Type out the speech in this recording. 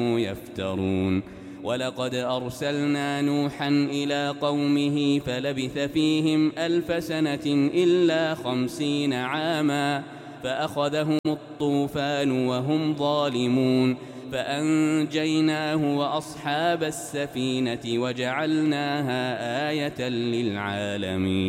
يفترون ولقد أرسلنا نوحا إلى قومه فلبث فيهم 1000 سنة إلا 50 عاما فأخذهم الطوفان وهم ظالمون فأنجيناه وأصحاب السفينة وجعلناها آية للعالمين.